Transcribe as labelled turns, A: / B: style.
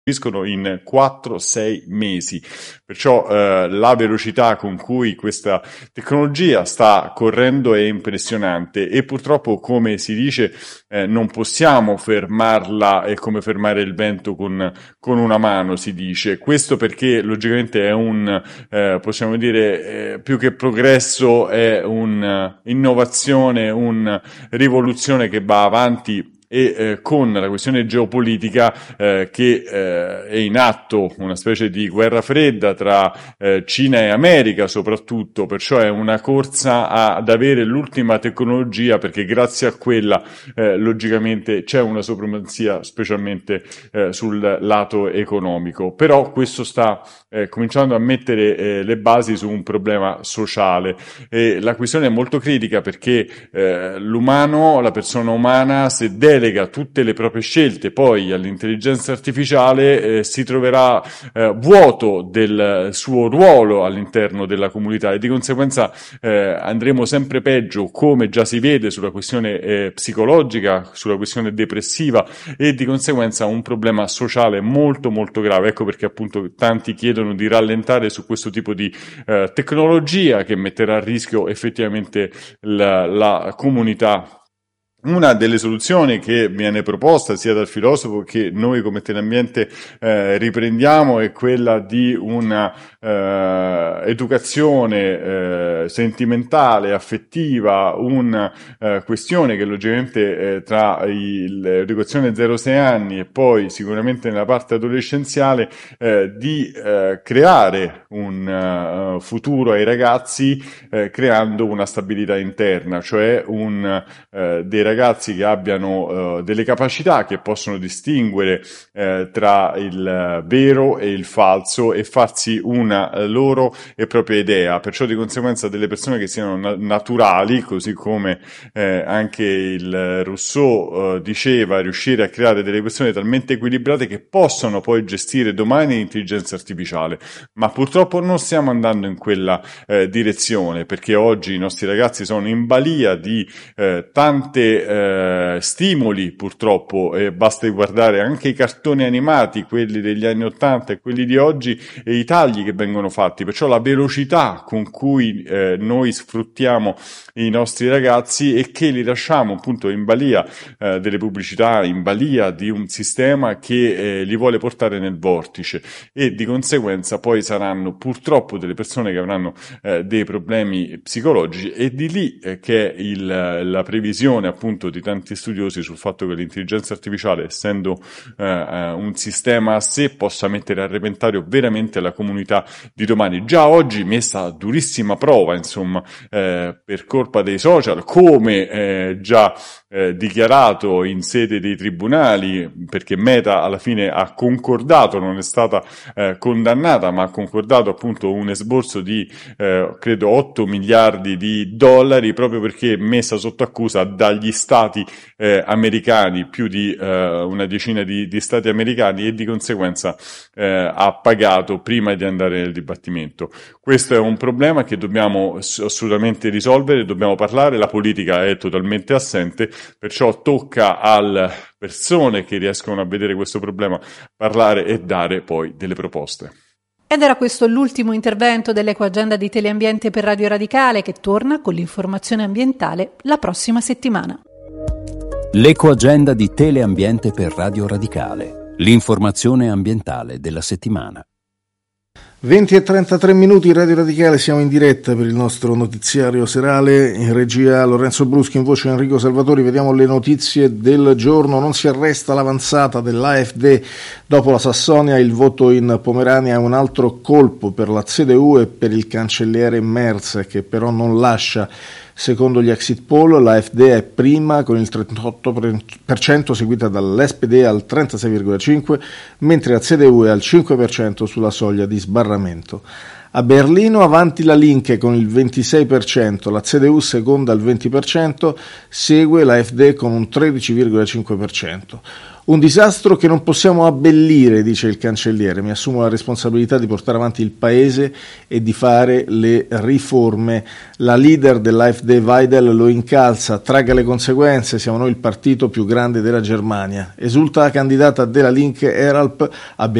A: in 4-6 mesi. Perciò la velocità con cui questa tecnologia sta correndo è impressionante e purtroppo, come si dice, non possiamo fermarla, è come fermare il vento con una mano, si dice. Questo perché logicamente è possiamo dire, più che progresso, è un'innovazione, una rivoluzione che va avanti e con la questione geopolitica che è in atto, una specie di guerra fredda tra Cina e America soprattutto, perciò è una corsa ad avere l'ultima tecnologia, perché grazie a quella logicamente c'è una supremazia, specialmente sul lato economico. Però questo sta cominciando a mettere le basi su un problema sociale, e la questione è molto critica perché l'umano, la persona umana, se delega tutte le proprie scelte poi all'intelligenza artificiale, si troverà vuoto del suo ruolo all'interno della comunità, e di conseguenza andremo sempre peggio, come già si vede sulla questione psicologica, sulla questione depressiva, e di conseguenza un problema sociale molto molto grave. Ecco perché appunto tanti chiedono di rallentare su questo tipo di tecnologia che metterà a rischio effettivamente la comunità. Una delle soluzioni che viene proposta sia dal filosofo che noi come Teleambiente riprendiamo è quella di una educazione sentimentale, affettiva, una questione che logicamente tra l'educazione 0-6 anni e poi sicuramente nella parte adolescenziale di creare un futuro ai ragazzi, creando una stabilità interna, cioè dei ragazzi che abbiano delle capacità, che possono distinguere tra il vero e il falso e farsi una loro e propria idea. Perciò di conseguenza delle persone che siano naturali, così come anche il Rousseau diceva, riuscire a creare delle persone talmente equilibrate che possano poi gestire domani l'intelligenza artificiale. Ma purtroppo non stiamo andando in quella direzione, perché oggi i nostri ragazzi sono in balia di tante stimoli, purtroppo, basta guardare anche i cartoni animati, quelli degli anni 80 e quelli di oggi, e i tagli che vengono fatti. Perciò la velocità con cui noi sfruttiamo i nostri ragazzi e che li lasciamo appunto in balia delle pubblicità, in balia di un sistema che li vuole portare nel vortice, e di conseguenza poi saranno purtroppo delle persone che avranno dei problemi psicologici, e di lì che è la previsione appunto di tanti studiosi sul fatto che l'intelligenza artificiale, essendo un sistema a sé, possa mettere a repentaglio veramente la comunità di domani, già oggi messa a durissima prova, insomma, per colpa dei social, come già dichiarato in sede dei tribunali, perché Meta alla fine ha concordato, non è stata condannata, ma ha concordato appunto un esborso di credo 8 miliardi di dollari, proprio perché messa sotto accusa dagli stati americani, più di una decina di stati americani, e di conseguenza ha pagato prima di andare nel dibattimento. Questo è un problema che dobbiamo assolutamente risolvere, dobbiamo parlare, la politica è totalmente assente, perciò tocca alle persone che riescono a vedere questo problema parlare e dare poi delle proposte.
B: Ed era questo l'ultimo intervento dell'Ecoagenda di Teleambiente per Radio Radicale, che torna con l'informazione ambientale la prossima settimana.
C: L'Ecoagenda di Teleambiente per Radio Radicale, l'informazione ambientale della settimana.
D: 20:33 Radio Radicale, siamo in diretta per il nostro notiziario serale. In regia Lorenzo Bruschi, in voce Enrico Salvatori. Vediamo le notizie del giorno. Non si arresta l'avanzata dell'AfD dopo la Sassonia, il voto in Pomerania è un altro colpo per la CDU e per il cancelliere Merz, che però non lascia. Secondo gli exit poll l'AfD è prima con il 38%, seguita dall'SPD al 36,5%, mentre la CDU è al 5% sulla soglia di sbarramento. A Berlino avanti la Linke con il 26%, la CDU seconda al 20%, segue l'AfD con un 13,5%. Un disastro che non possiamo abbellire, dice il cancelliere. Mi assumo la responsabilità di portare avanti il paese e di fare le riforme. La leader dell'AfD Weidel lo incalza, tragga le conseguenze, siamo noi il partito più grande della Germania. Esulta la candidata della Linke Eralp,